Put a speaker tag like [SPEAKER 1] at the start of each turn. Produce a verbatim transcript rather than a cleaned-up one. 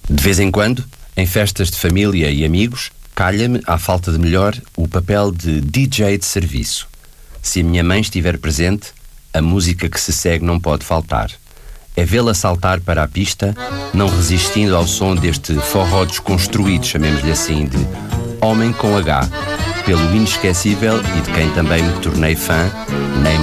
[SPEAKER 1] De vez em quando, em festas de família e amigos, calha-me, à falta de melhor, o papel de D J de serviço. Se a minha mãe estiver presente, a música que se segue não pode faltar. É vê-la saltar para a pista, não resistindo ao som deste forró desconstruído, chamemos-lhe assim, de Homem com H, pelo inesquecível e de quem também me tornei fã, Ney